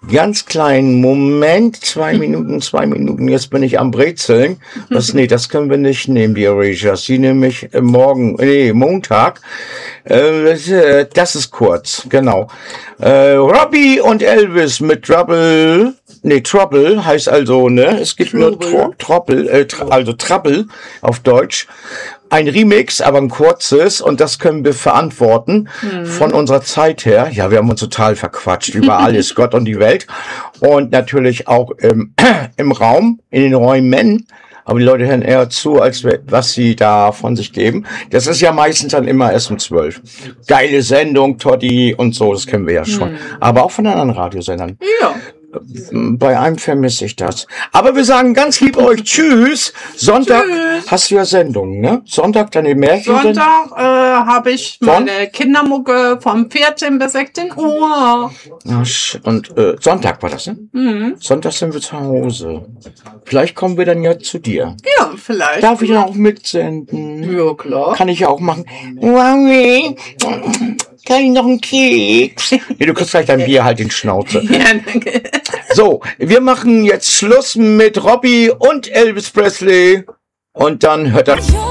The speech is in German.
Ganz kleinen Moment, 2 Minuten, jetzt bin ich am Brezeln. Das können wir nicht nehmen, die Erasures. Die nehme ich Montag. Das ist kurz, genau. Robbie und Elvis mit Trouble heißt also, ne? Es gibt nur Trouble auf Deutsch. Ein Remix, aber ein kurzes, und das können wir verantworten von unserer Zeit her. Ja, wir haben uns total verquatscht über alles, Gott und die Welt. Und natürlich auch im Raum, in den Räumen. Aber die Leute hören eher zu, als was sie da von sich geben. Das ist ja meistens dann immer erst um 12. Geile Sendung, Totti und so, das kennen wir ja schon. Aber auch von anderen Radiosendern. Ja. Bei einem vermisse ich das. Aber wir sagen ganz lieb euch Tschüss. Sonntag hast du ja Sendungen, ne? Sonntag deine Märchen. Sonntag habe ich meine Kindermucke vom 14 bis 16 Uhr. Und Sonntag war das, ne? Sonntag sind wir zu Hause. Vielleicht kommen wir dann ja zu dir. Ja, vielleicht. Darf ich dann auch mitsenden? Ja, klar. Kann ich ja auch machen. Mami, kann ich noch einen Keks? Nee, du kriegst gleich dein Bier halt in Schnauze. Ja, danke. So, wir machen jetzt Schluss mit Robbie und Elvis Presley. Und dann hört er...